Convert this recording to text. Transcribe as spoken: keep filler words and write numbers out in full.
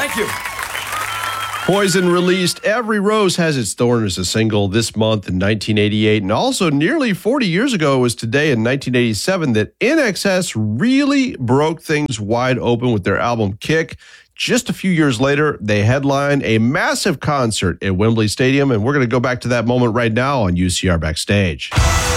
Thank you. Poison released Every Rose Has Its Thorn as a single this month in nineteen eighty-eight, and also nearly forty years ago, it was today in nineteen eighty-seven that I N X S really broke things wide open with their album Kick. Just a few years later, they headlined a massive concert at Wembley Stadium, and we're going to go back to that moment right now on U C R Backstage.